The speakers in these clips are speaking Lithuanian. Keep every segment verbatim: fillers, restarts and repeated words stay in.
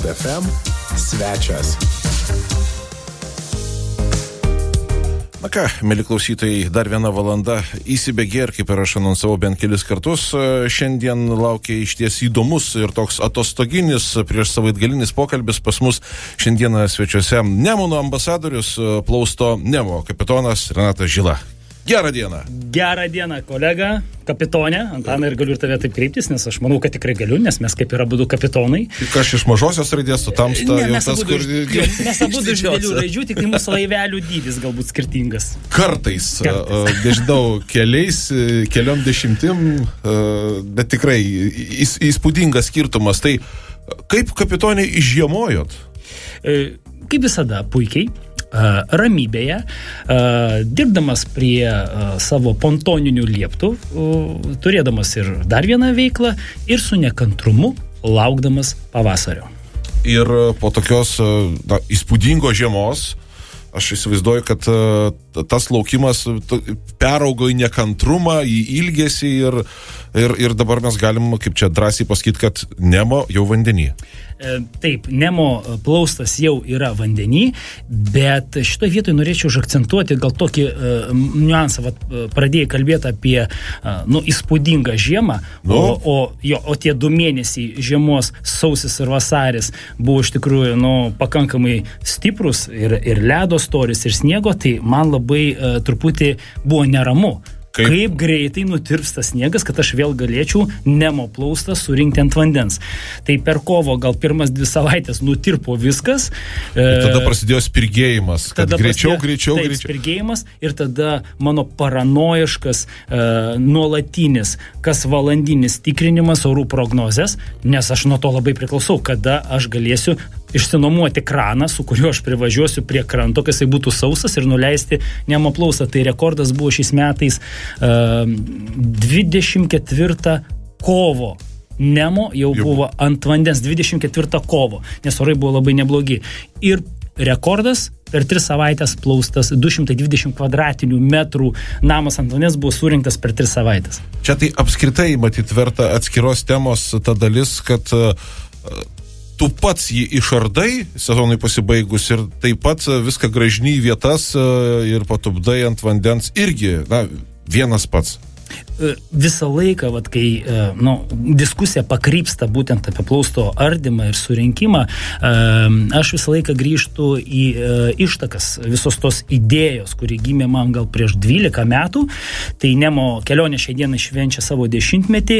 Blast F M svečias. Na ką, mėly klausytojai, dar viena valanda įsibėgė ir kaip ir aš anonsavau bent kelis kartus, šiandien laukia išties įdomus ir toks atostoginis prieš savaitgalinis pokalbis pas mus šiandieną svečiuose Nemuno ambasadorius, plausto Nemo kapitonas Renatas Žila. Gerą dieną. Gerą dieną, kolega, kapitonė. Antanai, ir galiu ir tave taip kreiptis, nes aš manau, kad tikrai galiu, nes mes kaip ir abudu kapitonai. Kas iš mažosios raidės, tu tamsta ne, jau mes tas, abudu, kur... Mes abudu iš didelių raidžių, tik tai mūsų laivelių dydis galbūt skirtingas. Kartais, Kartais. nežinau, keliais, keliom dešimtim, bet tikrai įspūdingas skirtumas. Tai kaip kapitonė išžiemojot? Kaip visada, puikiai. Ramybėje, dirbdamas prie savo pontoninių lieptų, turėdamas ir dar vieną veiklą ir su nekantrumu laukdamas pavasario. Ir po tokios na, įspūdingos žiemos, aš įsivaizduoju, kad tas laukimas peraugo į nekantrumą, į ilgesį ir, ir, ir dabar mes galim, kaip čia drąsiai pasakyti, kad Nemo jau vandenį. Taip, Nemo plaustas jau yra vandenį, bet šitoje vietoje norėčiau užakcentuoti gal tokį uh, niuansą. Vat, uh, pradėjai kalbėti apie uh, nu, įspūdingą žiemą, nu? o, o, jo, o tie du mėnesiai žiemos, sausis ir vasaris, buvo iš tikrųjų nu, pakankamai stiprus ir, ir ledo storis, ir sniego, tai man labai uh, truputį buvo neramu. Kaip? Kaip greitai nutirpsta sniegas, kad aš vėl galėčiau Nemo plaustą surinkti ant vandens. Tai per kovo gal pirmas dvi savaitės nutirpo viskas. Ir tada prasidėjo spirgėjimas, kad tada greičiau, prasidėjo, greičiau, taip, greičiau. Spirgėjimas ir tada mano paranojiškas uh, nuolatinis, kas valandinis tikrinimas orų prognozės, nes aš nuo to labai priklausau, kada aš galėsiu išsinuomoti kraną, su kuriuo aš privažiuosiu prie kranto, kad jisai būtų sausas ir nuleisti Nemo plaustą. Tai rekordas buvo šiais metais uh, dvidešimt ketvirtą kovo. Nemo jau, jau buvo ant vandens dvidešimt ketvirtą kovo, nes orai buvo labai neblogi. Ir rekordas per tris savaitės plaustas du šimtai dvidešimt kvadratinių metrų namas ant vandens buvo surinktas per tris savaitės. Čia tai apskritai, matyt, verta atskiros temos ta dalis, kad uh, tu pats jį išardai sezonui pasibaigus ir taip pat viską grąžini į vietas ir patupdai ant vandens irgi, na, vienas pats. Visą laiką, vat, kai nu, diskusija pakrypsta būtent apie plausto ardymą ir surinkimą, aš visą laiką grįžtu į ištakas visos tos idėjos, kuri gimė man gal prieš dvylika metų. Tai Nemo kelionė šią dieną švenčia savo dešimtmetį.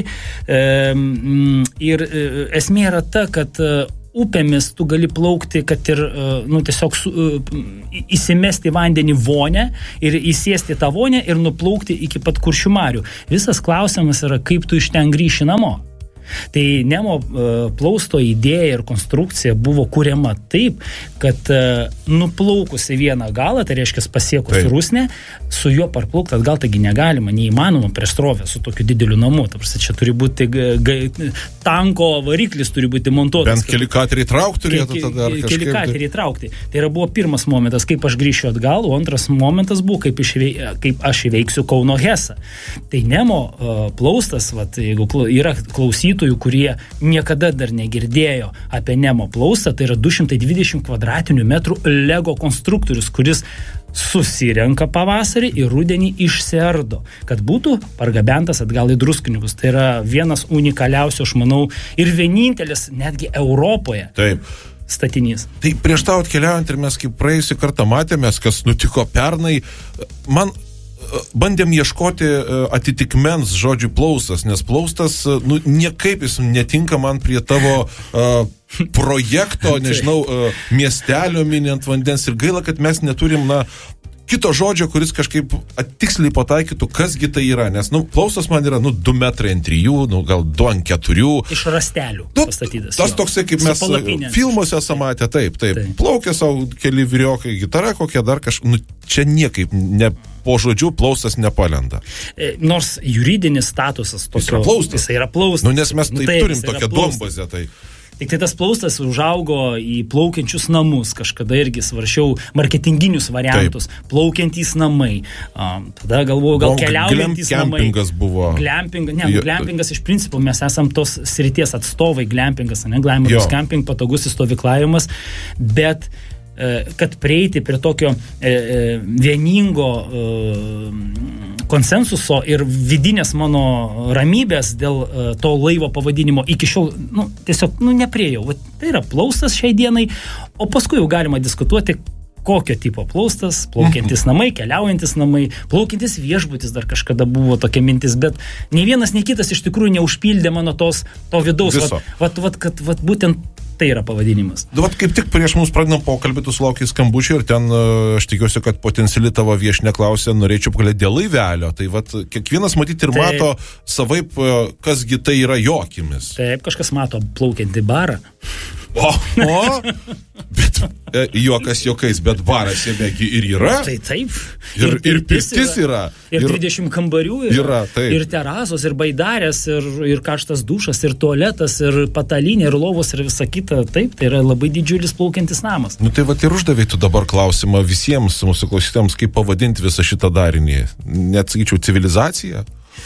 Ir esmė yra ta, kad upėmis tu gali plaukti, kad ir nu, tiesiog su, įsimesti vandenį vonę ir įsėsti tą vonę ir nuplaukti iki pat Kuršių marių. Visas klausimas yra, kaip tu iš ten grįši namo. Tai Nemo uh, plausto idėja ir konstrukcija buvo kuriama taip, kad uh, nuplaukus į vieną galą, tai reiškia pasiekus taip. Rusnę, su juo parplaukti atgal, taigi negalima, neįmanoma prieš srovę su tokiu dideliu namu. Tarsi čia turi būti g- g- tanko variklis turi būti montuotas. Bent keli kateriai traukti turėtų tada ar kažkaip. Keli kateriai traukti. Tai yra buvo pirmas momentas, kaip aš grįšiu atgal, o antras momentas buvo, kaip, išvei, kaip aš įveiksiu Kauno Hesą. Tai Nemo uh, plaustas, vat, jeigu yra klausytojų, kurie niekada dar negirdėjo apie Nemo plaustą, tai yra du šimtai dvidešimt kvadratinių metrų Lego konstruktorius, kuris susirenka pavasarį ir rudenį išsiardo, kad būtų pargabentas atgal į Druskininkus. Tai yra vienas unikaliausių, aš manau, ir vienintelis netgi Europoje. Taip. Statinys. Tai prieš tau atkeliaujant ir mes kaip praėjusį kartą matėmės, kas nutiko pernai, man bandėm ieškoti atitikmens žodžiui plaustas, nes plaustas, nu, niekaip jis netinka man prie tavo uh, projekto, nežinau, uh, miestelio mini ant vandens ir gaila, kad mes neturim, na, kito žodžio, kuris kažkaip tiksliai pataikytų, kasgi tai yra, nes, nu, plaustas man yra, nu, du metrai ant trijų, nu, gal du ant keturių. Iš rastelių nu, pastatytas. Tas toksai, kaip mes filmuose samatė, taip, taip, taip. Plaukė savo keli vyriokai, gitara kokia dar kažkaip, nu, čia niekaip, ne, po žodžiu, plaustas nepalenda. E, nors juridinis statusas tokio, jis yra plaustas. Jis yra plaustas. Nu, nes mes taip, taip turim tokią duombazę, tai... Tik tai tas plaustas užaugo į plaukiančius namus, kažkada irgi svaršiau marketinginius variantus, Taip. plaukiantys namai, um, tada galvoju, gal keliaujantys namai. Glampingas buvo. Glamping, ne, jo, glampingas iš principo, mes esam tos srities atstovai, glampingas, ne, glampingas, camping, patogus stovyklavimas, bet kad prieiti prie tokio e, vieningo e, konsensuso ir vidinės mano ramybės dėl e, to laivo pavadinimo iki šiol, nu, tiesiog, nu, nepriejau. Va, tai yra plaustas šiai dienai, o paskui jau galima diskutuoti, kokio tipo plaustas, plaukiantis namai, keliaujantis namai, plaukiantis viešbutis dar kažkada buvo tokia mintis, bet nei vienas, nei kitas iš tikrųjų neužpildė mano tos, to vidaus, vat, vat, vat, kad vat, būtent tai yra pavadinimas. Vat kaip tik prieš mums pradedam pokalbį, tu sulaukiai skambučių ir ten aš tikiuosi, kad potenciali tavo viešinė klausė, norėčiau pakalbėti dėl laivelio. Tai vat kiekvienas matyti ir Taip. mato savaip, kasgi tai yra jo akimis. Taip, kažkas mato plaukiantį barą. O, o, bet e, juokas juokais, bet baras jėmegi ir yra. Tai taip. Ir, ir, ir pirtis yra. Ir trisdešimt kambarių yra. yra taip. Ir terasos, ir baidarės, ir, ir karštas dušas, ir tualetas, ir patalinė, ir lovos, ir visa kita. Taip, tai yra labai didžiulis plaukiantis namas. Nu tai va ir uždavai tu dabar klausimą visiems mūsų klausytėms, kaip pavadinti visą šitą darinį. Net sakyčiau, civilizacija?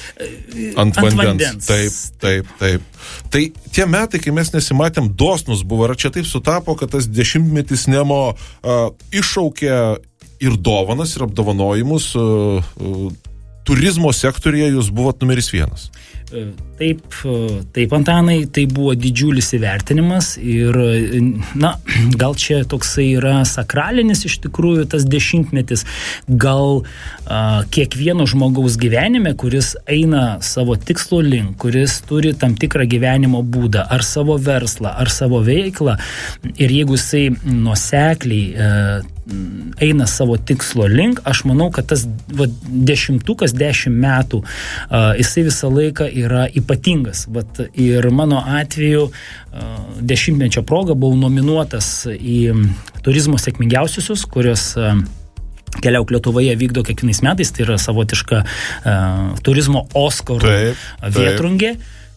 Ant, Ant vandens. vandens. Taip, taip, taip. Tai tie metai, kai mes nesimatėm, dosnus buvo, ar čia taip sutapo, kad tas dešimtmetis Nemo uh, iššaukė ir dovanas, ir apdovanojimus, uh, uh, turizmo sektorija jūs buvot numeris vienas. Taip, taip, Antanai, tai buvo didžiulis įvertinimas ir, na, gal čia toksai yra sakralinis iš tikrųjų tas dešimtmetis, gal a, kiekvieno žmogaus gyvenime, kuris eina savo tikslo link, kuris turi tam tikrą gyvenimo būdą, ar savo verslą, ar savo veiklą, ir jeigu jisai nuosekliai a, eina savo tikslo link, aš manau, kad tas va, dešimtukas, dešimt metų, a, jisai visą laiką yra ypatingas. Vat, ir mano atveju a, dešimtmečio proga buvau nominuotas į turizmo sėkmingiausiusius, kurios a, Keliauk Lietuvoje vykdo kiekvienais metais, tai yra savotiška a, turizmo Oskarų vėtrungė.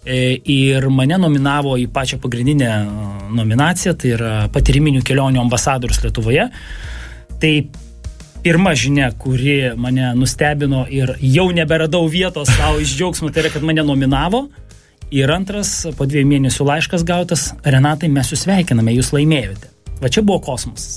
Ir mane nominavo į pačią pagrindinę nominaciją, tai yra patyriminių kelionių ambasadorius Lietuvoje. Tai pirma žinia, kuri mane nustebino ir jau neberadau vietos savo iš džiaugsmo, tai yra, kad mane nominavo. Ir antras, po dviejų mėnesių laiškas gautas: Renatai, mes jūs sveikiname, jūs laimėjote. Va čia buvo kosmosas.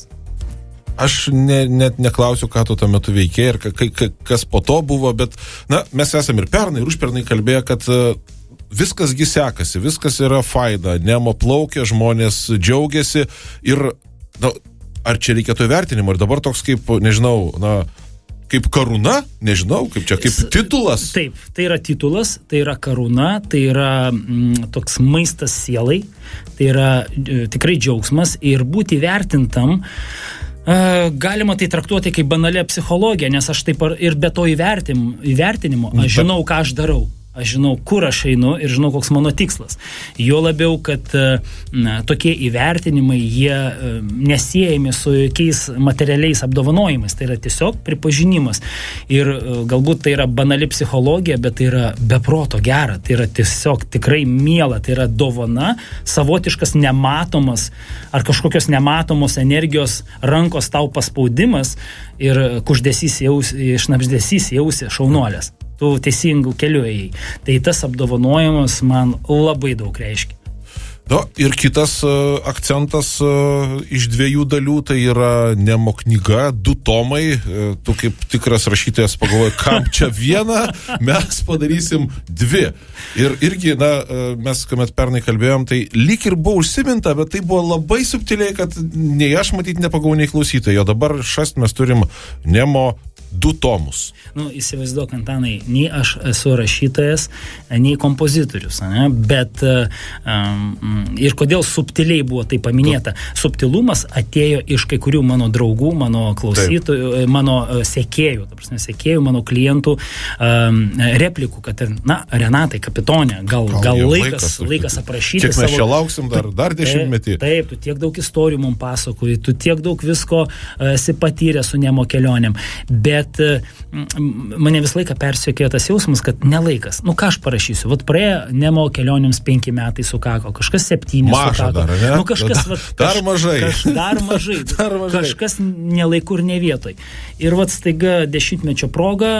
Aš ne, net neklausiu, ką tu tuo metu veikėjai ir ka, ka, kas po to buvo, bet na, mes esame ir pernai, ir užpernai kalbėję, kad viskasgi sekasi, viskas yra faina, Nemo plaukia, žmonės džiaugiasi ir, na, ar čia reikėtų įvertinimo, ir dabar toks kaip, nežinau, na, kaip karūna, nežinau, kaip čia, kaip titulas. Taip, tai yra titulas, tai yra karūna, tai yra mm, toks maistas sielai, tai yra e, tikrai džiaugsmas ir būti vertintam. Uh, galima tai traktuoti kaip banalią psichologiją, nes aš taip ir be to įvertim, įvertinimo, aš žinau, ką aš darau. Aš žinau, kur aš einu ir žinau, koks mano tikslas. Jo labiau, kad na, tokie įvertinimai, jie nesiejami su jokiais materialiais apdovanojimais. Tai yra tiesiog pripažinimas. Ir galbūt tai yra banali psichologija, bet tai yra beproto gera. Tai yra tiesiog tikrai miela. Tai yra dovana, savotiškas nematomas ar kažkokios nematomos energijos rankos tau paspaudimas ir kuždesys jausi, šnabždesys jausi šaunuolės. Tu teisingų kelių ėjai. Tai tas apdovanojimas man labai daug reiškia. No, ir kitas uh, akcentas uh, iš dviejų dalių, tai yra Nemo knyga, du tomai. Uh, tu kaip tikras rašytojas pagalvoji, kam čia vieną, mes padarysim dvi. Ir irgi, na, uh, mes, kuomet pernai kalbėjom, tai lyg ir buvo užsiminta, bet tai buvo labai subtiliai, kad nei aš matyt nepagavau, nei klausytojai. O dabar šast mes turim Nemo du tomus. Nu, įsivaizduok, Antanai, nei aš esu rašytojas, nei kompozitorius, ne? Bet um, ir kodėl subtiliai buvo tai paminėta. Subtilumas atėjo iš kai kurių mano draugų, mano klausytojų, Taip. mano sekėjų, ta prasme, sekėjų, mano klientų um, replikų, kad, na, Renatai, kapitonė, gal, gal, gal laikas, laikas, laikas aprašyti. Kiek mes savo... čia lauksim dar, dar dešimtmetį. Taip, tu tiek daug istorijų mums pasakoji, tu tiek daug visko esi patyręs su Nemo kelionėm, bet bet mane visą laiką persiekėjo tas jausmas, kad nelaikas. Nu, ką aš parašysiu? Vat praėjo Nemo kelionėms penki metai sukako, kažkas septyni Maža sukako. Dar, ne? Nu, kažkas, vat, dar kaž, mažai. Kaž, dar mažai. dar mažai. Kažkas nelaiku ir ne vietoj. Ir vat staiga dešimtmečio proga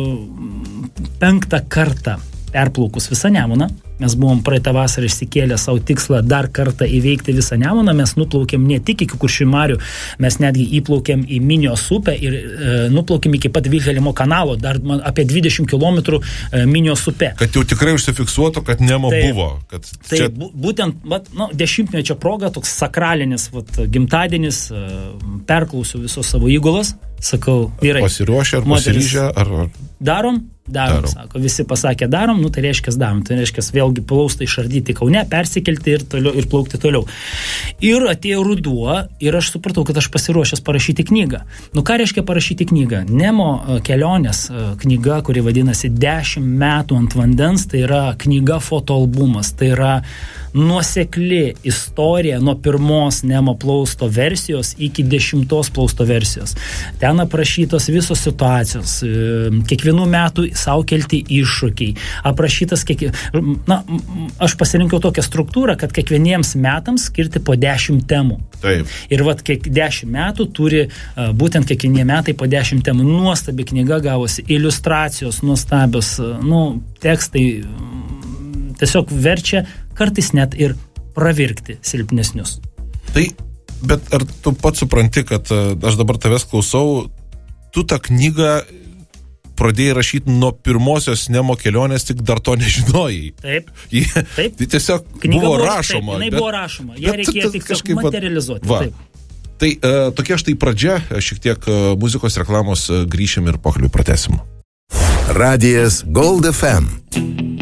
penktą kartą perplaukus visą Nemuną. Mes buvom praeitą vasarą išsikėlę savo tikslą dar kartą įveikti visą Nemuną. Mes nuplaukėm ne tik iki Kuršių marių, mes netgi įplaukėm į Minios upę ir e, nuplaukėm iki pat Vilhelmo kanalo, dar man, apie dvidešimt kilometrų e, Minios upė. Kad jau tikrai užsifiksuotų, kad Nemo tai, buvo. Kad tai čia... būtent vat, nu, dešimtmečio proga, toks sakralinis vat, gimtadienis, e, perklausiu visos savo įgulas, sakau, vyrai. Pasiruošę ar pasiryžę? Ar... Darom? Darom, darom, sako. Visi pasakė darom, nu tai reiškia darom. Tai reiškia vėlgi plaustą išardyti Kaune, persikelti ir, toliau, ir plaukti toliau. Ir atėjo ruduo ir aš supratau, kad aš pasiruošęs parašyti knygą. Nu ką reiškia parašyti knygą? Nemo kelionės knyga, kuri vadinasi dešimt metų ant vandens, tai yra knyga fotoalbumas, tai yra nuosekli istorija nuo pirmos Nemo plausto versijos iki dešimtos plausto versijos. Ten aprašytos visos situacijos, kiekvienų metų savo kelti iššūkiai, aprašytas kiek... Na, aš pasirinkau tokią struktūrą, kad kiekvieniems metams skirti po dešimt temų. Taip. Ir vat kiek dešimt metų turi būtent kiekvienie metai po dešimt temų. Nuostabi knyga gavosi, iliustracijos nuostabios, nu, tekstai tiesiog verčia kartais net ir pravirkti silpnesnius. Tai, bet ar tu pats supranti, kad aš dabar tavęs klausau, tu tą knygą pradėjai rašyti nuo pirmosios Nemo kelionės, tik dar to nežinojai. Taip. Jie, taip. Tai tiesiog knyga buvo buvo rašoma. Taip, jinai bet, buvo rašoma. Ją reikėjo tik kažkaip materializuoti. Va. Taip. Tai uh, tokia štai pradžia, šiek tiek uh, muzikos reklamos uh, grįšim ir pokalbį pratesim. Radijas Gold F M.